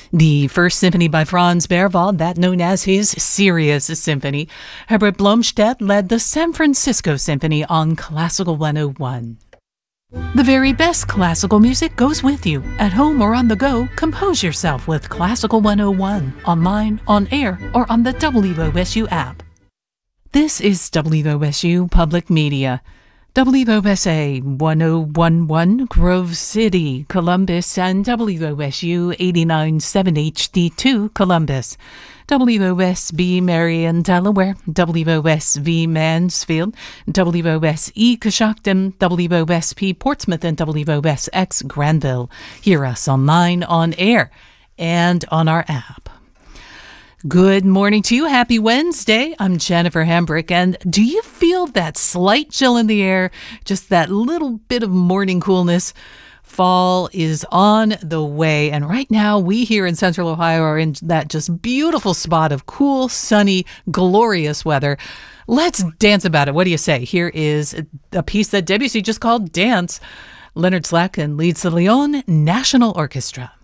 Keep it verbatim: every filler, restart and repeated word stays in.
The First Symphony by Franz Berwald, that known as his Sirius Symphony. Herbert Blomstedt led the San Francisco Symphony on Classical one oh one. The very best classical music goes with you. At home or on the go, compose yourself with Classical one oh one, online, on air, or on the W O S U app. This is W O S U Public Media. W O S A one oh one point one Grove City, Columbus, and W O S U eighty-nine point seven H D two Columbus. W O S B Marion, Delaware, W O S V Mansfield, W O S E Coshocton, W O S P Portsmouth, and W O S X Granville. Hear us online, on air, and on our app. Good morning to you. Happy Wednesday. I'm Jennifer Hambrick, and do you feel that slight chill in the air? Just that little bit of morning coolness? Fall is on the way, and right now we here in Central Ohio are in that just beautiful spot of cool, sunny, glorious weather. Let's dance about it. What do you say? Here is a piece that Debussy just called Dance. Leonard Slatkin leads the Lyon National Orchestra.